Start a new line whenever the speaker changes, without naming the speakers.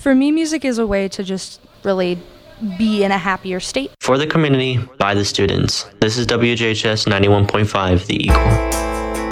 For me, music is a way to just really be in a happier state.
For the community, by the students. This is WJHS 91.5, The Eagle.